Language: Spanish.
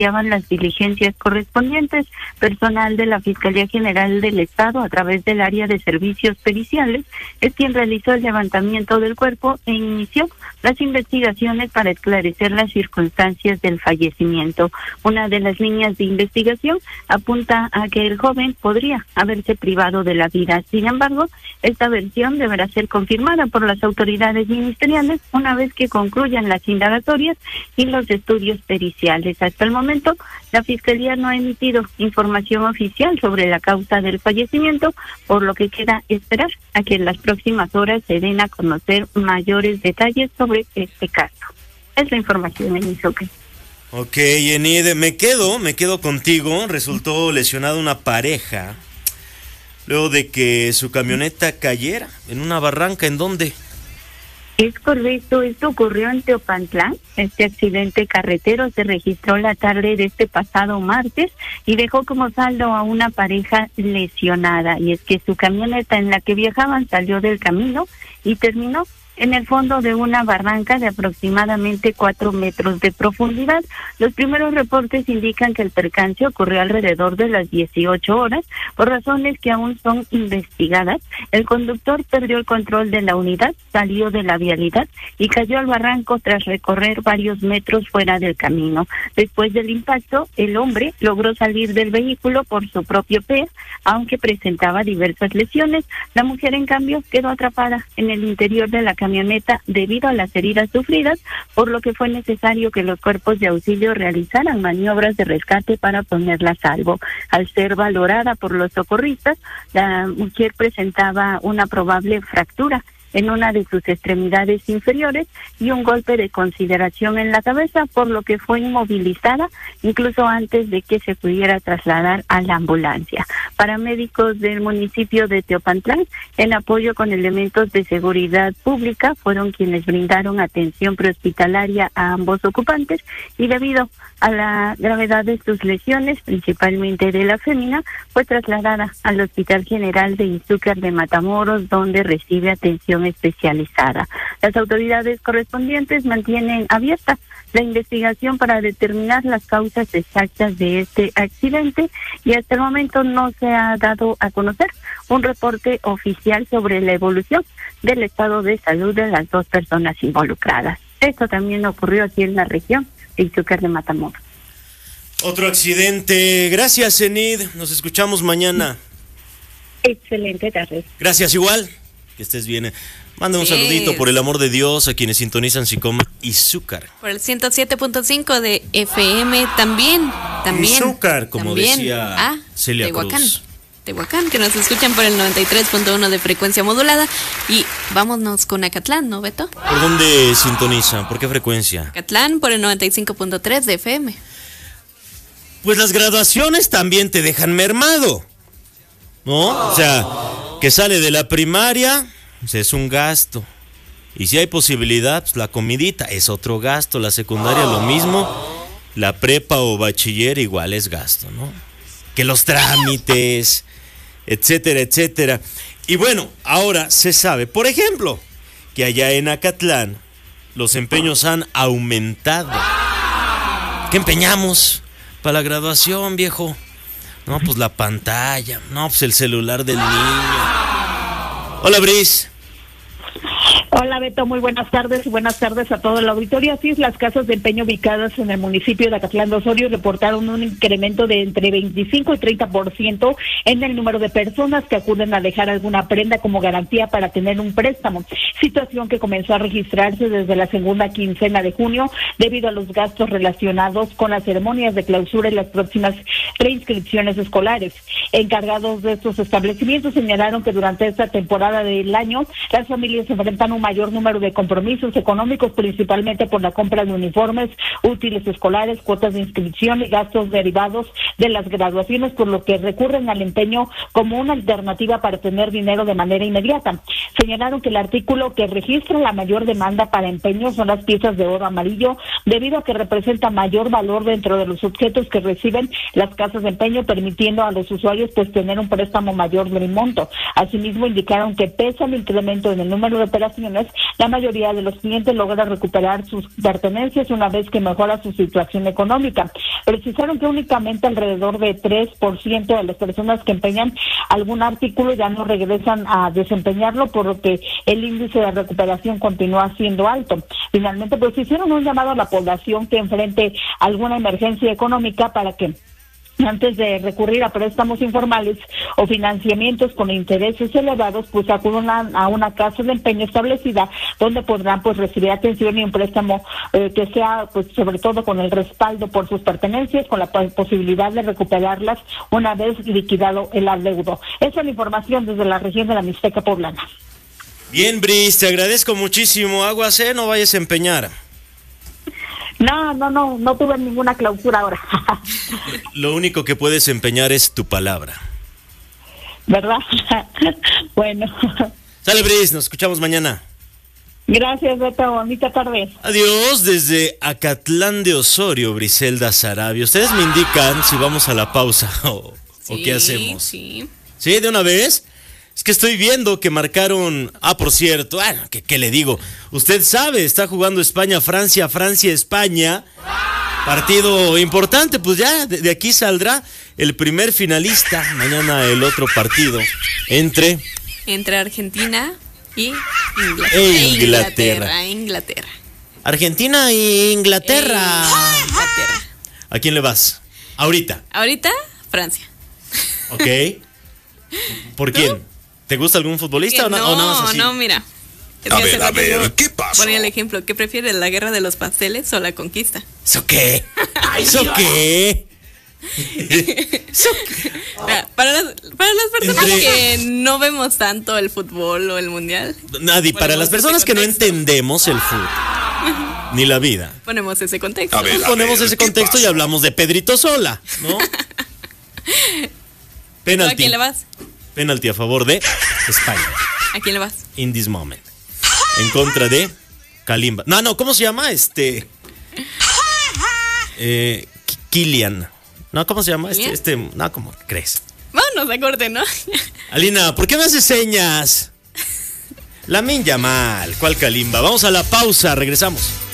iniciaban las diligencias correspondientes. Personal de la Fiscalía General del Estado, a través del área de servicios periciales, es quien realizó el levantamiento del cuerpo e inició las investigaciones para esclarecer las circunstancias del fallecimiento. Una de las líneas de investigación apunta a que el joven podría haberse privado de la vida. Sin embargo, esta versión deberá ser confirmada por las autoridades ministeriales una vez que concluyan las indagatorias y los estudios periciales. Hasta el momento, la Fiscalía no ha emitido información oficial sobre la causa del fallecimiento, por lo que queda esperar a que en las próximas horas se den a conocer mayores detalles sobre este caso. Es la información, Enisoque. Ok, Enid, me quedo contigo. Resultó lesionada una pareja luego de que su camioneta cayera en una barranca. ¿En dónde? Es correcto, esto ocurrió en Teopantlán. Este accidente carretero se registró la tarde de este pasado martes y dejó como saldo a una pareja lesionada. Y es que su camioneta en la que viajaban salió del camino y terminó en el fondo de una barranca de aproximadamente 4 metros de profundidad. Los primeros reportes indican que el percance ocurrió alrededor de las 18 horas, por razones que aún son investigadas. El conductor perdió el control de la unidad, salió de la vialidad y cayó al barranco tras recorrer varios metros fuera del camino. Después del impacto, el hombre logró salir del vehículo por su propio pie, aunque presentaba diversas lesiones. La mujer, en cambio, quedó atrapada en el interior de la camioneta debido a las heridas sufridas, por lo que fue necesario que los cuerpos de auxilio realizaran maniobras de rescate para ponerla a salvo. Al ser valorada por los socorristas, la mujer presentaba una probable fractura en una de sus extremidades inferiores y un golpe de consideración en la cabeza, por lo que fue inmovilizada incluso antes de que se pudiera trasladar a la ambulancia. Paramédicos del municipio de Teopantlán, en apoyo con elementos de seguridad pública, fueron quienes brindaron atención prehospitalaria a ambos ocupantes, y debido a la gravedad de sus lesiones, principalmente de la fémina, fue trasladada al Hospital General de Izúcar de Matamoros, donde recibe atención especializada. Las autoridades correspondientes mantienen abierta la investigación para determinar las causas exactas de este accidente, y hasta el momento no se ha dado a conocer un reporte oficial sobre la evolución del estado de salud de las dos personas involucradas. Esto también ocurrió aquí en la región de Izúcar de Matamoros. Otro accidente. Gracias, Enid. Nos escuchamos mañana. Excelente tarde. Gracias, igual. Que estés bien. Manda un saludito, por el amor de Dios, a quienes sintonizan Sicoma Izúcar. Por el 107.5 de FM también. Izúcar, como también, decía Celia Tehuacán. Cruz. Tehuacán, que nos escuchan por el 93.1 de frecuencia modulada. Y vámonos con Acatlán, ¿no, Beto? ¿Por dónde sintonizan? ¿Por qué frecuencia? Acatlán por el 95.3 de FM. Pues las graduaciones también te dejan mermado, ¿no? O sea, que sale de la primaria, pues es un gasto. Y si hay posibilidad, pues la comidita es otro gasto. La secundaria lo mismo. La prepa o bachiller igual es gasto, ¿no? Que los trámites, etcétera, etcétera. Y bueno, ahora se sabe, por ejemplo, que allá en Acatlán los empeños han aumentado. ¿Qué empeñamos para la graduación, viejo? No, pues la pantalla. No, pues el celular del niño. Hola, Bris. Hola, Beto, muy buenas tardes y buenas tardes a todo el auditorio. Así es, las casas de empeño ubicadas en el municipio de Acatlán de Osorio reportaron un incremento de entre 25 y 30% en el número de personas que acuden a dejar alguna prenda como garantía para tener un préstamo, situación que comenzó a registrarse desde la segunda quincena de junio debido a los gastos relacionados con las ceremonias de clausura y las próximas reinscripciones escolares. Encargados de estos establecimientos señalaron que durante esta temporada del año las familias se enfrentan un mayor número de compromisos económicos, principalmente por la compra de uniformes, útiles escolares, cuotas de inscripción y gastos derivados de las graduaciones, por lo que recurren al empeño como una alternativa para tener dinero de manera inmediata. Señalaron que el artículo que registra la mayor demanda para empeño son las piezas de oro amarillo, debido a que representa mayor valor dentro de los objetos que reciben las casas casas de empeño, permitiendo a los usuarios pues tener un préstamo mayor del monto. Asimismo, indicaron que pese al incremento en el número de operaciones, la mayoría de los clientes logra recuperar sus pertenencias una vez que mejora su situación económica. Precisaron que únicamente alrededor de 3% de las personas que empeñan algún artículo ya no regresan a desempeñarlo, por lo que el índice de recuperación continúa siendo alto. Finalmente, pues hicieron un llamado a la población que enfrente alguna emergencia económica para que antes de recurrir a préstamos informales o financiamientos con intereses elevados, pues acudan a una casa de empeño establecida donde podrán pues recibir atención y un préstamo que sea pues sobre todo con el respaldo por sus pertenencias, con la posibilidad de recuperarlas una vez liquidado el adeudo. Esa es la información desde la región de la Mixteca Poblana. Bien, Bris, te agradezco muchísimo. Aguas, no vayas a empeñar. No tuve ninguna clausura ahora. Lo único que puedes empeñar es tu palabra. ¿Verdad? Bueno. Sale, Bris, nos escuchamos mañana. Gracias, Beto. Bonita tarde. Adiós, desde Acatlán de Osorio, Briselda Sarabia. Ustedes me indican si vamos a la pausa o qué hacemos. Sí. ¿Sí? ¿De una vez? Es que estoy viendo que marcaron... por cierto, ¿qué le digo? Usted sabe, está jugando España-Francia, Francia-España. Partido importante, pues ya de aquí saldrá el primer finalista. Mañana el otro partido entre Argentina y Inglaterra. Argentina e Inglaterra. ¿A quién le vas? Ahorita, Francia. Ok. ¿Por quién? ¿Te gusta algún futbolista o nada más así? No, mira. A ver, ¿qué pasa? Ponía el ejemplo, ¿qué prefieres, la guerra de los pasteles o la conquista? ¿Eso qué? ¿Eso qué? Para las personas que no vemos tanto el fútbol o el mundial. Nadie, para las personas que no entendemos el fútbol ni la vida. Ponemos ese contexto. Ponemos ese contexto y hablamos de Pedrito Sola, ¿no? Penalti. ¿A quién le vas? Penalti a favor de España. ¿A quién le vas? In this moment. En contra de Kalimba. No, ¿cómo se llama? Kylian. No, ¿cómo se llama? No, ¿cómo crees? Vámonos a corte, ¿no? Alina, ¿por qué me haces señas? Lamine Yamal, ¿cuál Kalimba? Vamos a la pausa, regresamos.